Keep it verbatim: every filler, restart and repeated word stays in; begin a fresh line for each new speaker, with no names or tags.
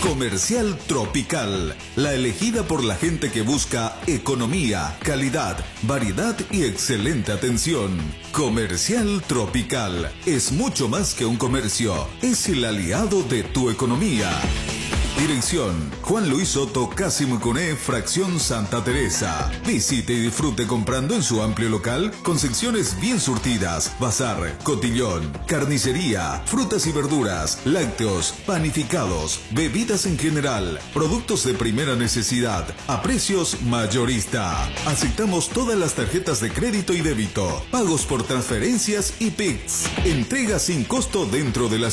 Comercial Tropical, la elegida por la gente que busca economía, calidad, variedad y excelente atención. Comercial Tropical es mucho más que un comercio, es el aliado de tu economía. Dirección: Juan Luis Soto, casi Mucuné, fracción Santa Teresa. Visite y disfrute comprando en su amplio local con secciones bien surtidas: bazar, cotillón, carnicería, frutas y verduras, lácteos, panificados, bebidas en general, productos de primera necesidad a precios mayorista. Aceptamos todas las tarjetas de crédito y débito, pagos por transferencias y P I X. Entrega sin costo dentro de la